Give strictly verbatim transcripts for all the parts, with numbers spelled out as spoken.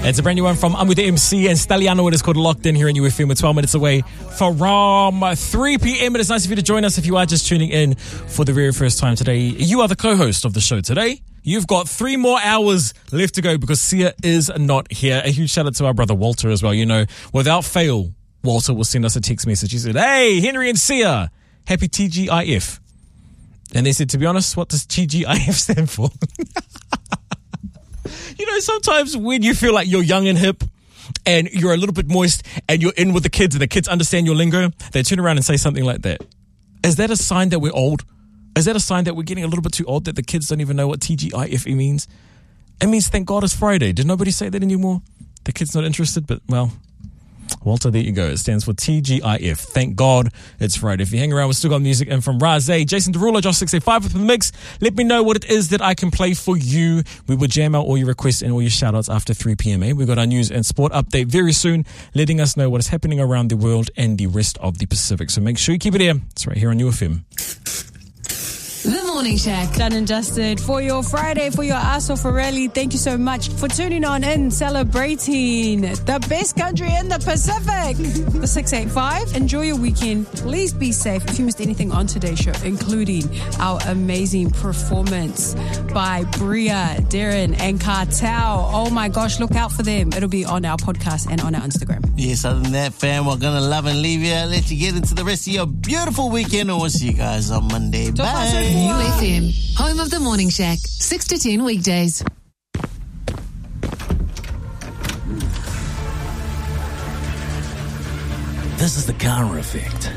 It's a brand new one from I'm With The M C and Staliano. It is called Locked In here in U F M. We're twelve minutes away from three p.m. It is nice of you to join us if you are just tuning in for the very first time today. You are the co-host of the show today. You've got three more hours left to go because Sia is not here. A huge shout out to our brother Walter as well. You know, without fail, Walter will send us a text message. He said, hey, Henry and Sia, happy T G I F. And they said, to be honest, what does T G I F stand for? You know, sometimes when you feel like you're young and hip and you're a little bit moist and you're in with the kids and the kids understand your lingo, they turn around and say something like that. Is that a sign that we're old? Is that a sign that we're getting a little bit too old that the kids don't even know what T G I F means? It means thank God it's Friday. Did nobody say that anymore? The kid's not interested, but well... Walter, there you go. It stands for T G I F. Thank God it's Friday. If you hang around, we've still got music in from Raze, Jason Derulo, Josh six eight five with the mix. Let me know what it is that I can play for you. We will jam out all your requests and all your shout outs after three p.m. Eh? We've got our news and sport update very soon, letting us know what is happening around the world and the rest of the Pacific. So make sure you keep it here. It's right here on U F M. The Morning Shack. Done and dusted for your Friday, for your Aso Farelli. Thank you so much for tuning on in, celebrating the best country in the Pacific. The six eight five. Enjoy your weekend. Please be safe. If you missed anything on today's show, including our amazing performance by Bria, Darren, and Cartel. Oh my gosh, look out for them. It'll be on our podcast and on our Instagram. Yes, other than that, fam, we're going to love and leave you. Let you get into the rest of your beautiful weekend, and we'll see you guys on Monday. Bye. U F M, home of the Morning Shack, six to ten weekdays. This is the Kara effect.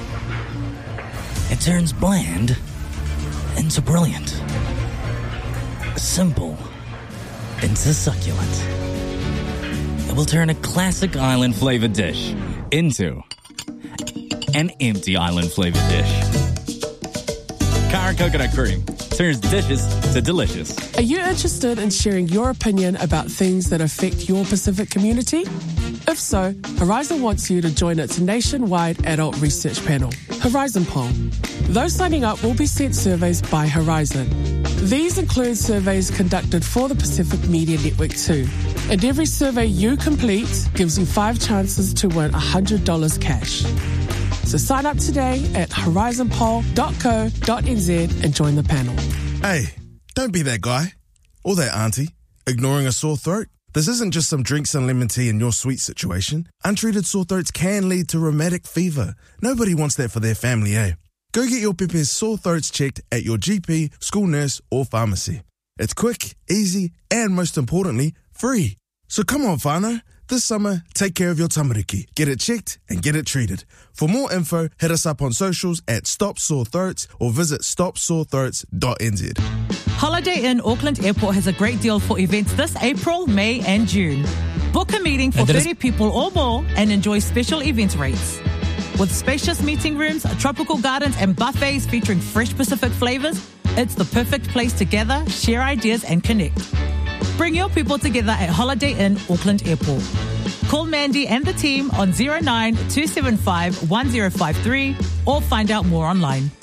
It turns bland into brilliant. Simple into succulent. It will turn a classic island-flavored dish into an empty island-flavored dish. Kara Coconut Cream turns dishes to delicious. Are you interested in sharing your opinion about things that affect your Pacific community? If so, Horizon wants you to join its nationwide adult research panel, Horizon Poll. Those signing up will be sent surveys by Horizon. These include surveys conducted for the Pacific Media Network too. And every survey you complete gives you five chances to win one hundred dollars cash. So sign up today at horizon poll dot co dot n z and join the panel. Hey, don't be that guy or that auntie ignoring a sore throat. This isn't just some drink some lemon tea in your sweet situation. Untreated sore throats can lead to rheumatic fever. Nobody wants that for their family, eh? Go get your Pepe's sore throats checked at your G P, school nurse, or pharmacy. It's quick, easy, and most importantly, free. So come on, whānau. This summer, take care of your tamariki. Get it checked and get it treated. For more info, hit us up on socials at Stop Sore Throats or visit stop sore throats dot n z. Holiday Inn Auckland Airport has a great deal for events this April, May and June. Book a meeting for thirty people or more and enjoy special event rates. With spacious meeting rooms, tropical gardens and buffets featuring fresh Pacific flavors, it's the perfect place to gather, share ideas and connect. Bring your people together at Holiday Inn Auckland Airport. Call Mandy and the team on zero nine two seven five one zero five three or find out more online.